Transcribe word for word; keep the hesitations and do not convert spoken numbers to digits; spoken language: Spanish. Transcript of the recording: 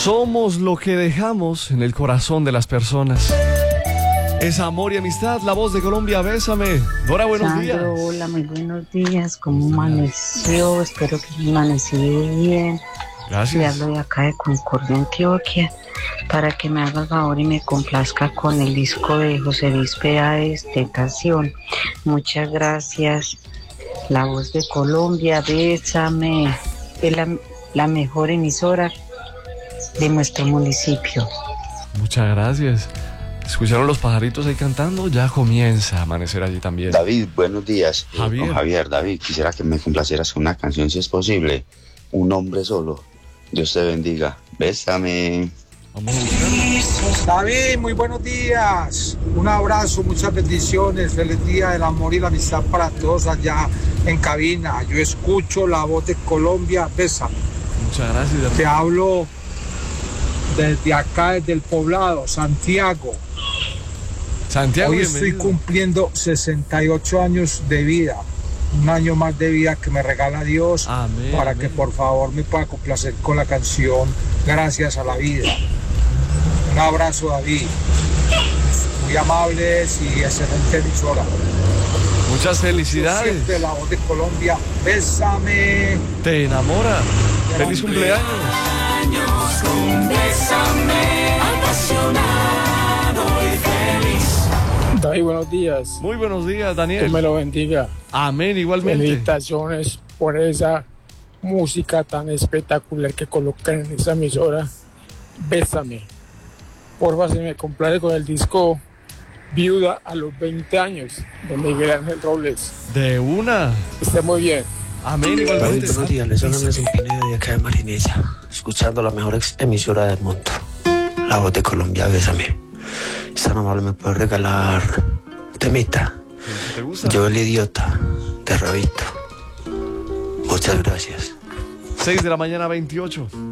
Somos lo que dejamos en el corazón de las personas. Es amor y amistad, la voz de Colombia, bésame. Dora, buenos Sandro, días. hola, muy buenos días. ¿Cómo amaneció? Espero que haya amanecido bien. Le Gracias. hablo de acá de Concordia, Antioquia, para que me haga el favor y me complazca con el disco de José Luis Peáez, Tentación. Muchas gracias. La voz de Colombia, bésame. Es la, la mejor emisora de nuestro municipio. Muchas gracias. ¿Escucharon los pajaritos ahí cantando? Ya comienza a amanecer allí también. David, buenos días. Eh, Javier. con Javier, David, quisiera que me complacieras con una canción, si es posible. Un hombre solo. Dios te bendiga. Bésame. Vamos a buscarlo. David, muy buenos días. Un abrazo, muchas bendiciones. Feliz día del amor y la amistad para todos allá en cabina. Yo escucho la voz de Colombia. Bésame. Muchas gracias. David. Te hablo desde acá, desde el poblado, Santiago. Santiago, Hoy estoy bienvenido. cumpliendo sesenta y ocho años de vida. Un año más de vida que me regala Dios. Amén, para amén. que por favor me pueda complacer con la canción Gracias a la vida. Un abrazo, David. Muy amables y excelente emisora. Muchas felicidades. Siempre la voz de Colombia. Bésame. Te enamora. Feliz cumpleaños. David, buenos días. Muy buenos días, Dios Daniel. me lo bendiga. Amén, igualmente. Felicitaciones por esa música tan espectacular que colocan en esa emisora. Bésame. Porfa, se me complace con el disco Viuda a los veinte años de Miguel Ángel Robles. De una. Esté muy bien. Amén, David, igualmente. buenos días, les habla Nelson Pinedo de acá de Marinilla, escuchando la mejor ex- emisora del mundo, La Voz de Colombia, bésame. Si tan amable me puede regalar un temita, ¿Te gusta? Yo el idiota, de Rabito. Muchas gracias. seis de la mañana, veintiocho.